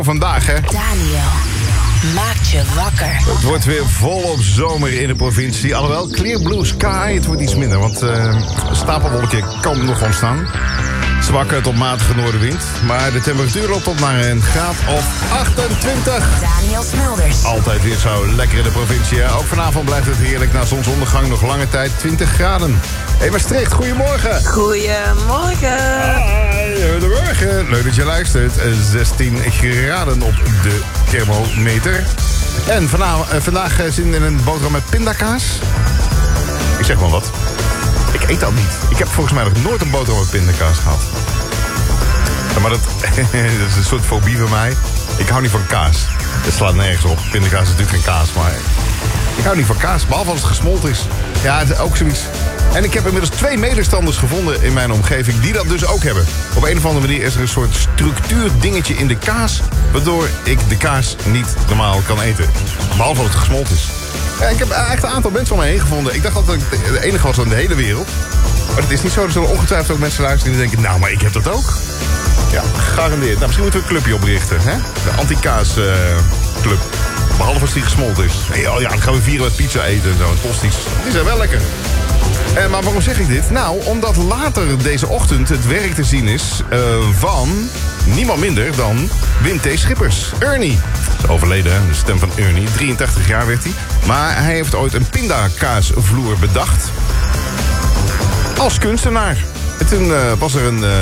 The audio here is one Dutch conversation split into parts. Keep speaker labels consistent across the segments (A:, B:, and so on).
A: vandaag, hè?
B: Daniel maakt je wakker.
A: Het wordt weer volop zomer in de provincie. Alhoewel, clear blue sky, het wordt iets minder. Want een stapelwolkje kan nog ontstaan. Zwakke tot matige noordenwind. Maar de temperatuur loopt op naar een graad of 28.
B: Daniel Smulders.
A: Altijd weer zo lekker in de provincie, hè? Ook vanavond blijft het heerlijk. Na zonsondergang nog lange tijd 20 graden. Hé, Maastricht, goedemorgen.
C: Goedemorgen.
A: Goedemorgen. Leuk dat je luistert. 16 graden op de thermometer. En vandaag zin in een boterham met pindakaas. Ik zeg maar wat. Ik eet dat niet. Ik heb volgens mij nog nooit een boterham met pindakaas gehad. Ja, maar dat is een soort fobie van mij. Ik hou niet van kaas. Dat slaat nergens op. Pindakaas is natuurlijk geen kaas, maar ik hou niet van kaas. Behalve als het gesmolten is. Ja, het is ook zoiets. En ik heb inmiddels 2 medestanders gevonden in mijn omgeving die dat dus ook hebben. Op een of andere manier is er een soort structuurdingetje in de kaas, waardoor ik de kaas niet normaal kan eten. Behalve als het gesmolten is. Ja, ik heb echt een aantal mensen om me heen gevonden. Ik dacht dat ik de enige was in de hele wereld. Maar het is niet zo. Er zullen ongetwijfeld ook mensen luisteren die denken, nou, maar ik heb dat ook. Ja, gegarandeerd. Nou, misschien moeten we een clubje oprichten, hè? De anti-kaas club. Behalve als die gesmolten is. Nee, oh ja, dan gaan we vieren met pizza eten en zo. Tosties. Die zijn wel lekker. Maar waarom zeg ik dit? Nou, omdat later deze ochtend het werk te zien is van niemand minder dan Wim T. Schippers. Ernie. Is overleden, hè? De stem van Ernie. 83 jaar werd hij. Maar hij heeft ooit een pindakaasvloer bedacht. Als kunstenaar. En toen was er een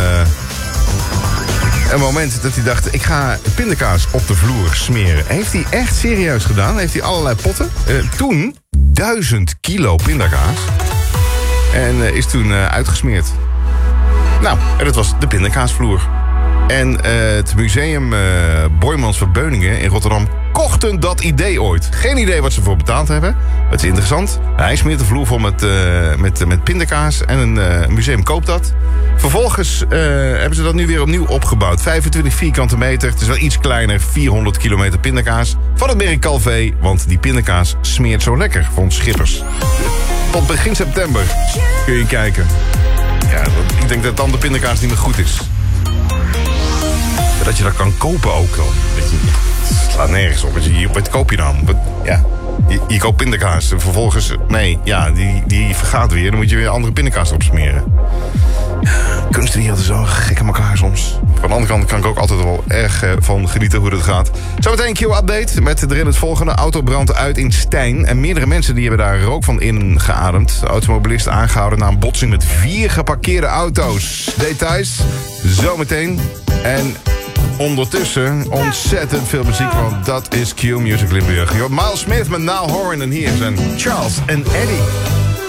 A: moment dat hij dacht, ik ga pindakaas op de vloer smeren. Heeft hij echt serieus gedaan. Heeft hij allerlei potten. Toen 1000 kilo pindakaas. En is toen uitgesmeerd. Nou, en dat was de pindakaasvloer. En het museum Boijmans van Beuningen in Rotterdam kochten dat idee ooit. Geen idee wat ze voor betaald hebben. Het is interessant. Hij smeert de vloer vol met pindakaas en een museum koopt dat. Vervolgens hebben ze dat nu weer opnieuw opgebouwd. 25 vierkante meter. Het is wel iets kleiner. 400 kilometer pindakaas. Van het merk Calvé. Want die pindakaas smeert zo lekker, vond Schippers. Tot begin september kun je kijken. Ja, ik denk dat dan de pindakaas niet meer goed is. Dat je dat kan kopen ook al. Het slaat nergens op. Wat koop je dan? Ja, je koopt pindakaas. En vervolgens, nee, ja, die vergaat weer. Dan moet je weer andere pindakaas erop smeren. Kunst die altijd zo gek in elkaar soms. Van de andere kant kan ik ook altijd wel erg van genieten hoe dat gaat. Zometeen een Q-update met erin het volgende. Auto brandt uit in Stijn. En meerdere mensen die hebben daar rook van ingeademd. De automobilist aangehouden na een botsing met 4 geparkeerde auto's. Details zometeen. En ondertussen ontzettend veel muziek, want dat is Q Music Limburg. Miles Smith met Now Horan en hier zijn Charles en Eddie.